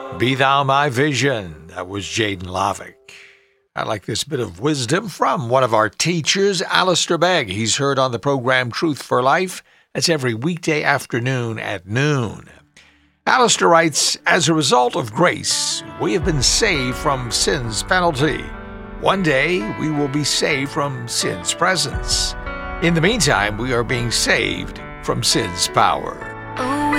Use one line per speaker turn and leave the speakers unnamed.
Be Thou My Vision. That was Jaden Lovick. I like this bit of wisdom from one of our teachers, Alistair Begg. He's heard on the program Truth for Life. That's every weekday afternoon at noon. Alistair writes, as a result of grace, we have been saved from sin's penalty. One day, we will be saved from sin's presence. In the meantime, we are being saved from sin's power.